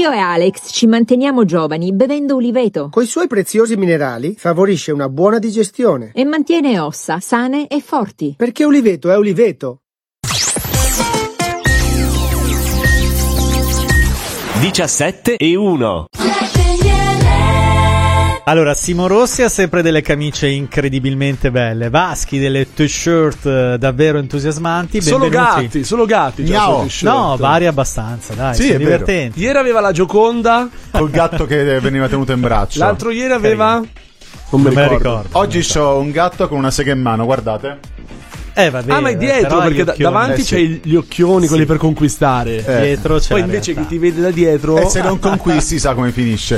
Io e Alex ci manteniamo giovani bevendo uliveto. Coi suoi preziosi minerali favorisce una buona digestione. E mantiene ossa sane e forti. Perché uliveto è uliveto. 17:1. Allora, Simo Rossi ha sempre delle camicie incredibilmente belle, Vaschi delle t-shirt davvero entusiasmanti. Benvenuti. Solo gatti. No, vari abbastanza, dai, sì, sono è divertenti. Ieri aveva la Gioconda col gatto che veniva tenuto in braccio. L'altro ieri aveva Non me la ricordo. Oggi c'ho un gatto con una sega in mano, guardate. Va bene, ma è dietro, perché davanti c'hai gli occhioni, quelli per conquistare. Dietro c'è. Poi invece chi ti vede da dietro. E se non conquisti sa come finisce.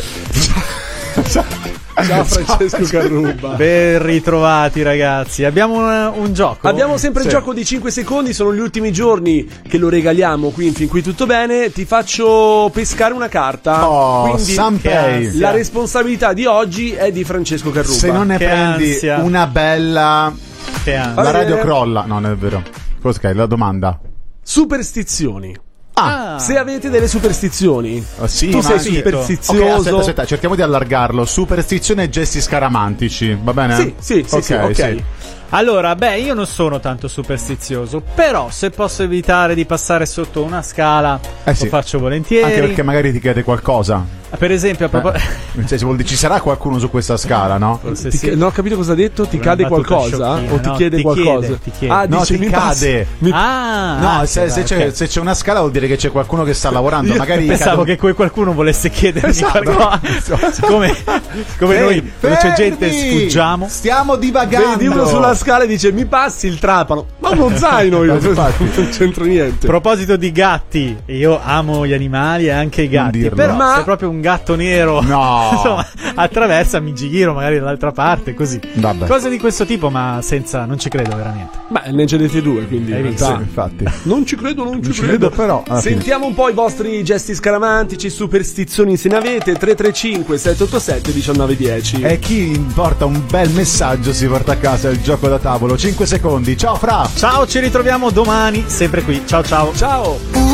Ciao Francesco Carruba. Ben ritrovati ragazzi. Abbiamo un gioco. Abbiamo sempre il gioco di 5 secondi. Sono gli ultimi giorni che lo regaliamo qui in Fin Qui Tutto Bene. Ti faccio pescare una carta. Quindi la responsabilità di oggi è di Francesco Carruba. Se non ne prendi una bella, la radio crolla. No, non è vero. Cos'è la domanda? Superstizioni. Se avete delle superstizioni, sì, tu sei superstizioso. Okay, aspetta, cerchiamo di allargarlo. Superstizione e gesti scaramantici, va bene? Sì, ok. Allora, io non sono tanto superstizioso, però se posso evitare di passare sotto una scala, lo faccio volentieri. Anche perché magari ti chiede qualcosa. Per esempio, ci sarà qualcuno su questa scala, no? Non ho capito cosa ha detto. Ti cade qualcosa? O ti chiede qualcosa? Ti chiede. No, ti cade. Se c'è una scala vuol dire che c'è qualcuno che sta lavorando. Magari pensavo che qualcuno volesse chiedermi qualcosa. Come noi, quando c'è gente, sfuggiamo. Stiamo divagando. Vedi uno sulla scala e dice: mi passi il trapano? Ma uno zaino io. Non c'entro niente. A proposito di gatti, io amo gli animali e anche i gatti. Però se proprio un gatto nero insomma, attraversa, mi giro magari dall'altra parte, così. Vabbè. Cose di questo tipo, ma senza, non ci credo veramente. Beh, ne cedete due, quindi in realtà, infatti. Non ci credo, però. Sentiamo un po' i vostri gesti scaramantici, superstizioni se ne avete. 335 787 1910. E chi porta un bel messaggio si porta a casa il gioco da tavolo. 5 secondi. Ciao Fra. Ciao, ci ritroviamo domani sempre qui. Ciao. Ciao.